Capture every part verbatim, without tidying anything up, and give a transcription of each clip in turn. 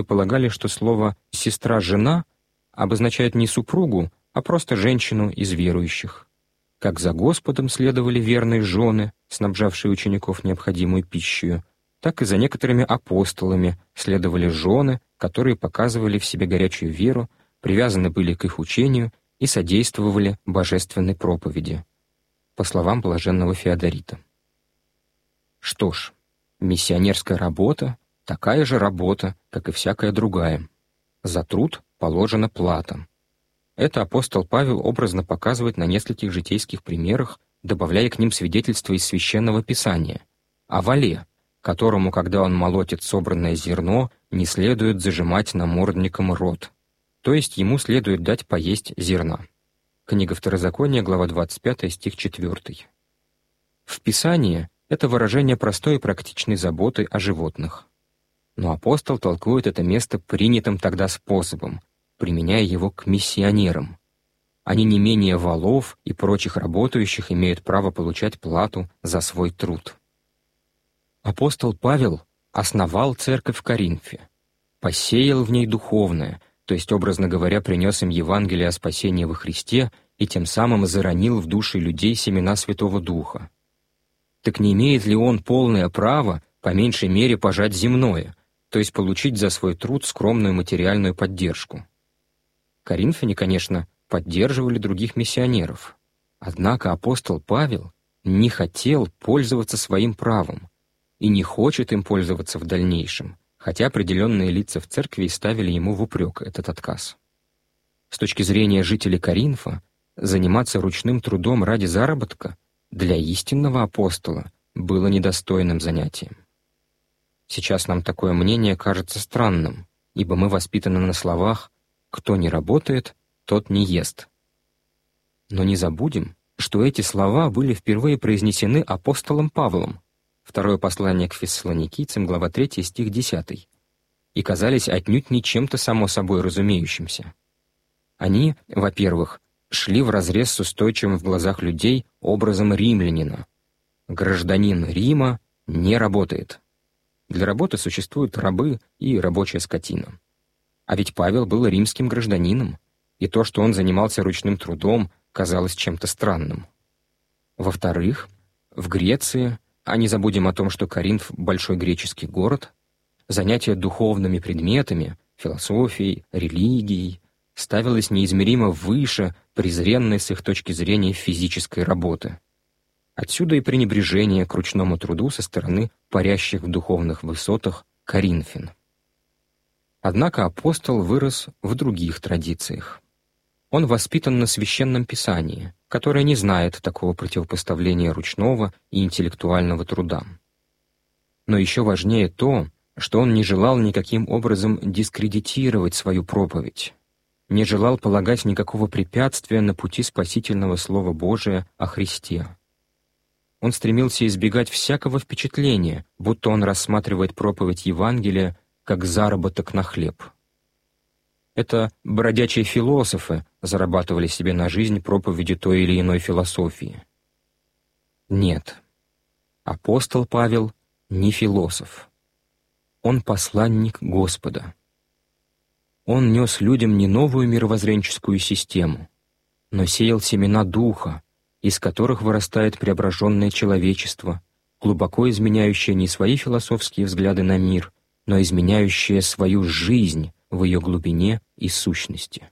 полагали, что слово «сестра-жена» обозначает не супругу, а просто женщину из верующих. Как за Господом следовали верные жены, снабжавшие учеников необходимой пищей, так и за некоторыми апостолами следовали жены, которые показывали в себе горячую веру, привязаны были к их учению и содействовали божественной проповеди, по словам блаженного Феодорита. Что ж, миссионерская работа — такая же работа, как и всякая другая. За труд положена плата. Это апостол Павел образно показывает на нескольких житейских примерах, добавляя к ним свидетельства из Священного Писания о воле, которому, когда он молотит собранное зерно, не следует зажимать намордником рот, то есть ему следует дать поесть зерна. Книга Второзакония, глава двадцать пятая, стих четвёртый. В Писании это выражение простой и практичной заботы о животных. Но апостол толкует это место принятым тогда способом, применяя его к миссионерам. Они не менее волов и прочих работающих имеют право получать плату за свой труд. Апостол Павел основал церковь в Коринфе, посеял в ней духовное, то есть, образно говоря, принес им Евангелие о спасении во Христе и тем самым заронил в души людей семена Святого Духа. Так не имеет ли он полное право, по меньшей мере, пожать земное, то есть получить за свой труд скромную материальную поддержку? Коринфяне, конечно, поддерживали других миссионеров, однако апостол Павел не хотел пользоваться своим правом и не хочет им пользоваться в дальнейшем, хотя определенные лица в церкви ставили ему в упрек этот отказ. С точки зрения жителей Коринфа, заниматься ручным трудом ради заработка для истинного апостола было недостойным занятием. Сейчас нам такое мнение кажется странным, ибо мы воспитаны на словах «кто не работает, тот не ест». Но не забудем, что эти слова были впервые произнесены апостолом Павлом, второе послание к Фессалоникийцам, глава третья, стих десятый, и казались отнюдь не чем-то само собой разумеющимся. Они, во-первых, шли вразрез с устойчивым в глазах людей образом римлянина. Гражданин Рима не работает. Для работы существуют рабы и рабочая скотина. А ведь Павел был римским гражданином, и то, что он занимался ручным трудом, казалось чем-то странным. Во-вторых, в Греции, а не забудем о том, что Коринф — большой греческий город, занятие духовными предметами, философией, религией ставилось неизмеримо выше презренной с их точки зрения физической работы. Отсюда и пренебрежение к ручному труду со стороны парящих в духовных высотах коринфян. Однако апостол вырос в других традициях. Он воспитан на Священном Писании, которое не знает такого противопоставления ручного и интеллектуального труда. Но еще важнее то, что он не желал никаким образом дискредитировать свою проповедь, не желал полагать никакого препятствия на пути спасительного Слова Божия о Христе. Он стремился избегать всякого впечатления, будто он рассматривает проповедь Евангелия как заработок на хлеб. Это бродячие философы зарабатывали себе на жизнь проповедью той или иной философии. Нет, апостол Павел не философ. Он посланник Господа. Он нес людям не новую мировоззренческую систему, но сеял семена Духа, из которых вырастает преображенное человечество, глубоко изменяющее не свои философские взгляды на мир, но изменяющее свою жизнь в ее глубине и сущности.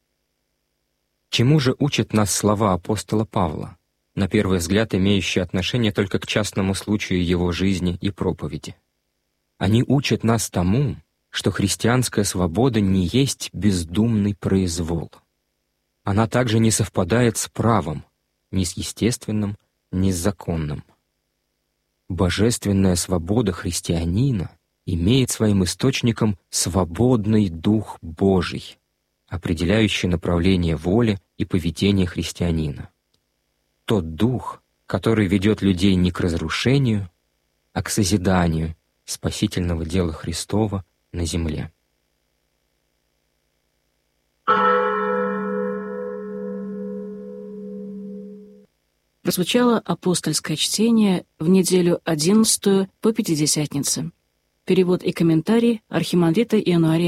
Чему же учат нас слова апостола Павла, на первый взгляд имеющие отношение только к частному случаю его жизни и проповеди? Они учат нас тому, что христианская свобода не есть бездумный произвол. Она также не совпадает с правом, ни с естественным, ни с законным. Божественная свобода христианина имеет своим источником свободный Дух Божий, определяющий направление воли и поведения христианина. Тот Дух, который ведет людей не к разрушению, а к созиданию спасительного дела Христова на земле. Прозвучало апостольское чтение в неделю одиннадцатую по Пятидесятнице. Перевод и комментарии архимандрита Иануария